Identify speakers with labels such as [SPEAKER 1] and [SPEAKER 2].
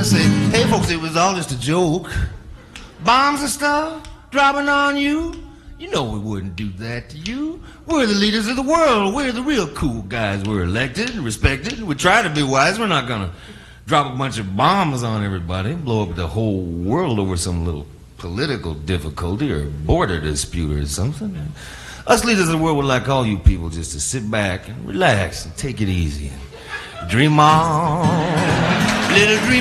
[SPEAKER 1] and say, hey folks, it was all just a joke. Bombs and stuff dropping on you. You know we wouldn't do that to you. We're the leaders of the world. We're the real cool guys. We're elected and respected. We try to be wise. We're not gonna drop a bunch of bombs on everybody, blow up the whole world over some little political difficulty or border dispute or something. Us leaders of the world would like all you people just to sit back and relax and take it easy. Dream on, little dream